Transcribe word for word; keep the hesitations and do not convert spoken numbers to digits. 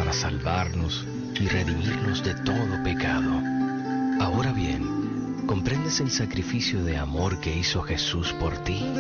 para salvarnos y redimirnos de todo pecado. Ahora bien, ¿comprendes el sacrificio de amor que hizo Jesús por ti?